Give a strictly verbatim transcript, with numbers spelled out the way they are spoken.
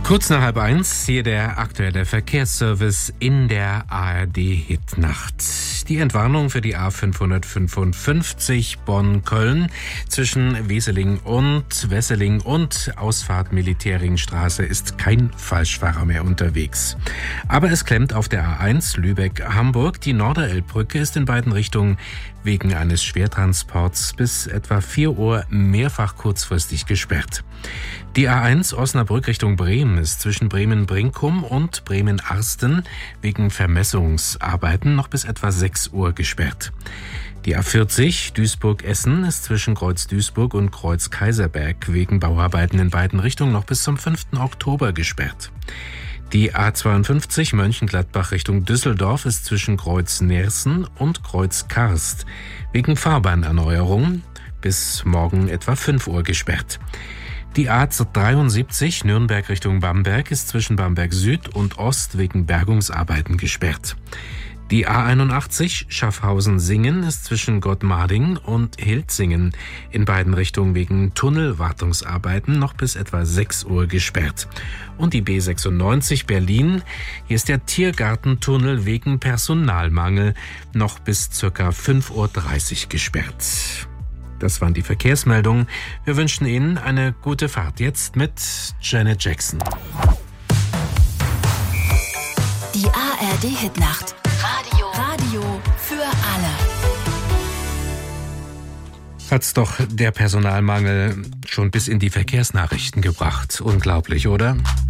Kurz nach halb eins, hier der aktuelle Verkehrsservice in der A R D-Hitnacht. Die Entwarnung für die A fünfhundertfünfundfünfzig Bonn-Köln zwischen Wesseling und Wesseling und Ausfahrt Militärringstraße ist kein Falschfahrer mehr unterwegs. Aber es klemmt auf der A eins Lübeck-Hamburg. Die Norderelbbrücke ist in beiden Richtungen wegen eines Schwertransports bis etwa vier Uhr mehrfach kurzfristig gesperrt. Die A eins Osnabrück Richtung Bremen ist zwischen Bremen-Brinkum und Bremen-Arsten wegen Vermessungsarbeiten noch bis etwa sechs Uhr gesperrt. Die A vierzig Duisburg-Essen ist zwischen Kreuz-Duisburg und Kreuz-Kaiserberg wegen Bauarbeiten in beiden Richtungen noch bis zum fünften Oktober gesperrt. Die A zweiundfünfzig Mönchengladbach Richtung Düsseldorf ist zwischen Kreuz-Nersen und Kreuz-Karst wegen Fahrbahnerneuerung bis morgen etwa fünf Uhr gesperrt. Die A dreiundsiebzig Nürnberg Richtung Bamberg ist zwischen Bamberg Süd und Ost wegen Bergungsarbeiten gesperrt. Die A einundachtzig Schaffhausen-Singen ist zwischen Gottmarding und Hilzingen in beiden Richtungen wegen Tunnelwartungsarbeiten noch bis etwa sechs Uhr gesperrt. Und die B sechsundneunzig Berlin, hier ist der Tiergartentunnel wegen Personalmangel noch bis ca. fünf Uhr dreißig gesperrt. Das waren die Verkehrsmeldungen. Wir wünschen Ihnen eine gute Fahrt. Jetzt mit Janet Jackson. Die A R D-Hitnacht. Radio. Radio für alle. Hat's doch der Personalmangel schon bis in die Verkehrsnachrichten gebracht. Unglaublich, oder?